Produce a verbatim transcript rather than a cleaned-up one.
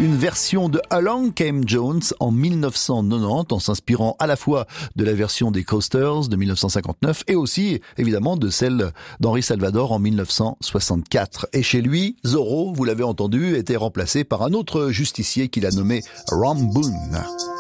une version de Along Came Jones en mille neuf cent quatre-vingt-dix en s'inspirant à la fois de la version des Coasters de mille neuf cent cinquante-neuf et aussi évidemment de celle d'Henri Salvador en mille neuf cent soixante-quatre. Et chez lui, Zorro, vous l'avez entendu, était remplacé par un autre justicier qu'il a nommé Ram Boone.